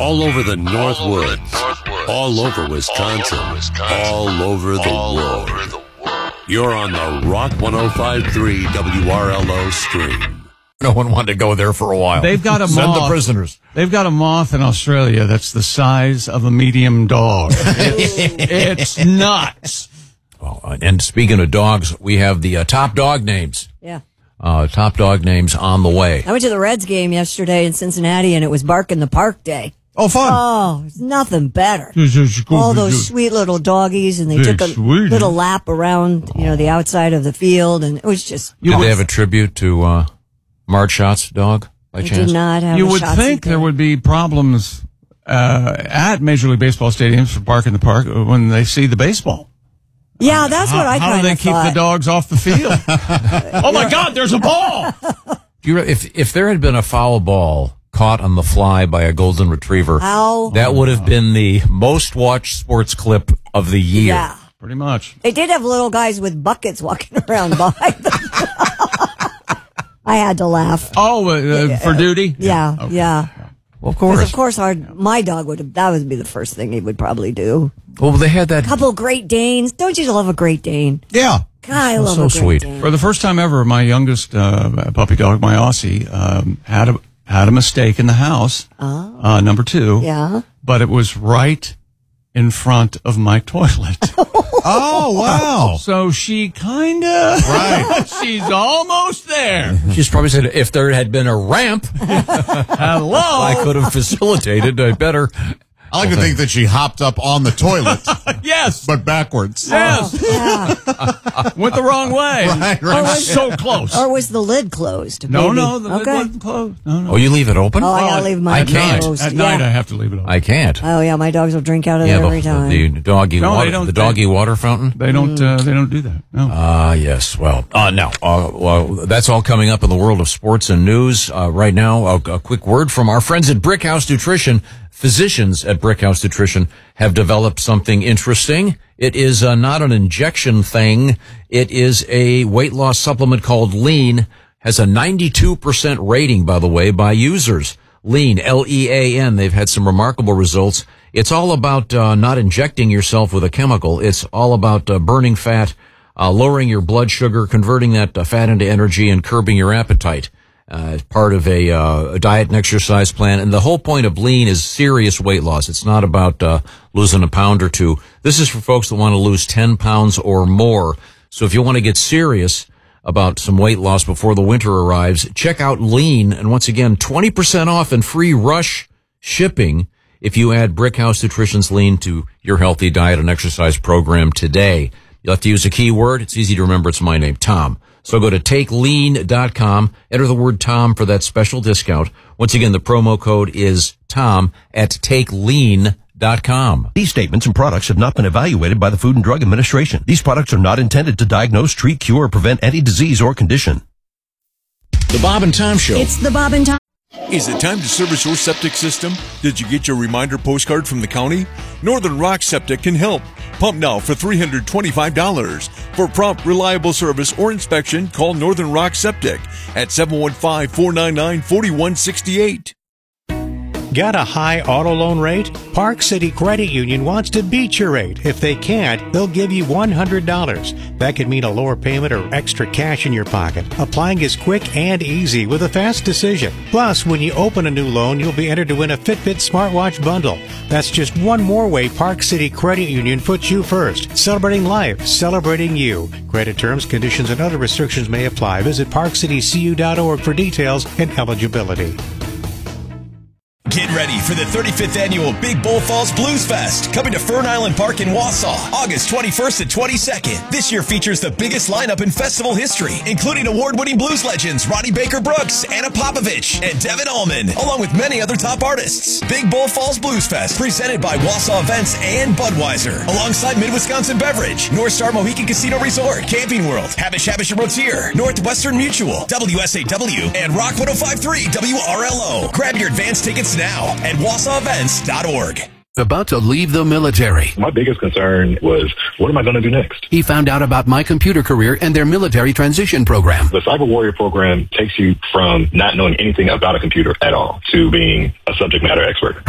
All over the Northwoods, all over Wisconsin, all over the world. You're on the Rock 105.3 WRLO stream. No one wanted to go there for a while. They've got a moth. Send the prisoners. They've got a moth in Australia that's the size of a medium dog. It's nuts. Well, and speaking of dogs, we have the top dog names. Yeah. Top dog names on the way. I went to the Reds game yesterday in Cincinnati, and it was Bark in the Park Day. Oh, fun. Oh, it's nothing better. All those sweet little doggies, and they took a little lap around, the outside of the field, and it was just... Did they have a tribute to Marge Schott's dog, by chance? Did not have You would think there would be problems at Major League Baseball stadiums for Bark in the Park when they see the baseball. Yeah, that's what I kind of thought. How do they keep the dogs off the field? Oh, my God, there's a ball! If there had been a foul ball caught on the fly by a golden retriever, that would have been the most watched sports clip of the year. Yeah. Pretty much. They did have little guys with buckets walking around behind them. I had to laugh. Oh, for duty? Yeah, okay. Yeah. Well, of course. Of course, my dog that would be the first thing he would probably do. Well, they had that. Couple Great Danes. Don't you love a Great Dane? Yeah. God, I love so a Great sweet. Dane. For the first time ever, my youngest puppy dog, my Aussie, had a mistake in the house, number 2. Yeah. But it was right in front of my toilet. Oh, wow. So she right. She's almost there. She's probably said, if there had been a ramp, Hello. I could have facilitated. I better. I like to think that she hopped up on the toilet. Yes. But backwards. Yes. Went the wrong way. Right. So close. Or was the lid closed? No, maybe? the lid wasn't closed. No. Oh, you leave it open? Oh, I gotta leave mine I can't. closed. At night, I have to leave it open. I can't. Oh, yeah, my dogs will drink out of there every time. The doggy No, water, they don't- the doggy water fountain. They don't do that. No. Yes. Well, that's all coming up in the world of sports and news. Right now, a quick word from our friends at Brickhouse Nutrition. Physicians at Brickhouse Nutrition have developed something interesting. It is not an injection thing. It is a weight loss supplement called Lean. Has a 92% rating, by the way, by users. Lean, L-E-A-N. They've had some remarkable results. It's all about not injecting yourself with a chemical. It's all about burning fat, lowering your blood sugar, converting that fat into energy, and curbing your appetite. As part of a diet and exercise plan. And the whole point of Lean is serious weight loss. It's not about losing a pound or two. This is for folks that want to lose 10 pounds or more. So if you want to get serious about some weight loss before the winter arrives, check out Lean. And once again, 20% off and free rush shipping if you add Brickhouse Nutrition's Lean to your healthy diet and exercise program today. You'll have to use a keyword. It's easy to remember. It's my name, Tom. So go to takelean.com, enter the word Tom for that special discount. Once again, the promo code is Tom at takelean.com. These statements and products have not been evaluated by the Food and Drug Administration. These products are not intended to diagnose, treat, cure, or prevent any disease or condition. The Bob and Tom Show. It's the Bob and Tom. Is it time to service your septic system? Did you get your reminder postcard from the county? Northern Rock Septic can help. Pump now for $325. For prompt, reliable service or inspection, call Northern Rock Septic at 715-499-4168. Got a high auto loan rate? Park City Credit Union wants to beat your rate. If they can't, they'll give you $100. That could mean a lower payment or extra cash in your pocket. Applying is quick and easy with a fast decision. Plus, when you open a new loan, you'll be entered to win a Fitbit smartwatch bundle. That's just one more way Park City Credit Union puts you first. Celebrating life, celebrating you. Credit terms, conditions, and other restrictions may apply. Visit parkcitycu.org for details and eligibility. Get ready for the 35th annual Big Bull Falls Blues Fest, coming to Fern Island Park in Wausau, August 21st and 22nd. This year features the biggest lineup in festival history, including award-winning blues legends Ronnie Baker Brooks, Anna Popovich, and Devin Allman, along with many other top artists. Big Bull Falls Blues Fest, presented by Wausau Events and Budweiser, alongside Mid-Wisconsin Beverage, North Star Mohican Casino Resort, Camping World, Habish & Rotier, Northwestern Mutual, WSAW, and Rock 105.3 WRLO. Grab your advance tickets now at WausauEvents.org. About to leave the military. My biggest concern was, what am I going to do next? He found out about My Computer Career and their military transition program. The Cyber Warrior program takes you from not knowing anything about a computer at all to being a subject matter expert.